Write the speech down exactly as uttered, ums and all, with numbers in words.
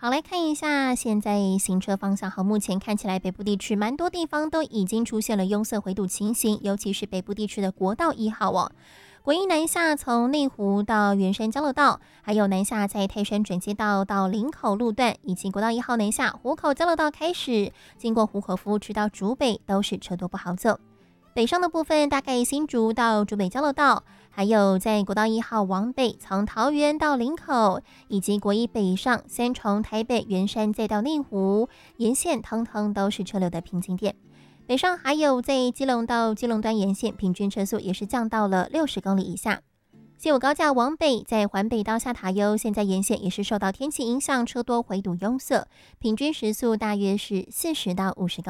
好，来看一下现在行车方向。好，目前看起来北部地区蛮多地方都已经出现了拥塞回堵情形，尤其是北部地区的国道一号哦。国一南下从内湖到圆山交流道，还有南下在泰山转接道到林口路段，以及国道一号南下湖口交流道开始，经过湖口服务区到竹北都是车多不好走。北上的部分大概新竹到竹北交流道，还有在国道一号往北从桃园到林口，以及国一北上三重台北圆山再到内湖沿线，通通都是车流的瓶颈点。北上还有在基隆到基隆端沿线，平均车速也是降到了六十公里以下。西武高架往北，在环北到下塔悠，现在沿线也是受到天气影响，车多回堵拥塞，平均时速大约是四十到五十公里。